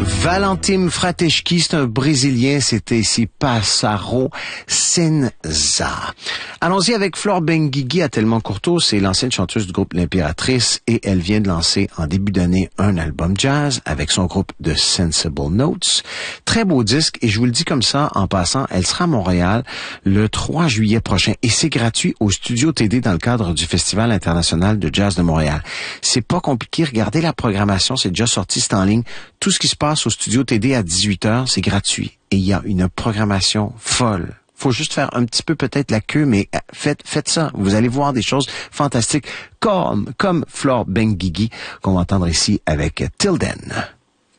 Valentim Frateshki, c'est un Brésilien, c'était ici Passaro Senza. Allons-y avec Flore Benguigui à Tellement Courteau, c'est l'ancienne chanteuse du groupe L'Impératrice et elle vient de lancer en début d'année un album jazz avec son groupe The Sensible Notes. Très beau disque et je vous le dis comme ça en passant, elle sera à Montréal le 3 juillet prochain et c'est gratuit au Studio TD dans le cadre du Festival international de jazz de Montréal. C'est pas compliqué, regardez la programmation, c'est déjà sorti, c'est en ligne. Tout ce qui se passe au Studio TD à 18h, c'est gratuit. Et il y a une programmation folle. Faut juste faire un petit peu peut-être la queue, mais faites ça. Vous allez voir des choses fantastiques comme Flore Benguigui qu'on va entendre ici avec Till Then.